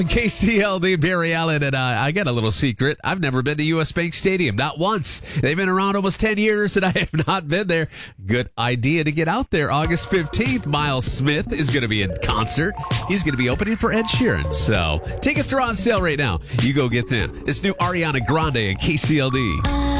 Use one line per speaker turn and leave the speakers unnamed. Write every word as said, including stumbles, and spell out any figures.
K C L D, Barry Allen, and uh, I got a little secret. I've never been to U S. Bank Stadium, not once. They've been around almost ten years, and I have not been there. Good idea to get out there. August fifteenth, Miles Smith is going to be in concert. He's going to be opening for Ed Sheeran. So tickets are on sale right now. You go get them. It's new Ariana Grande and K C L D.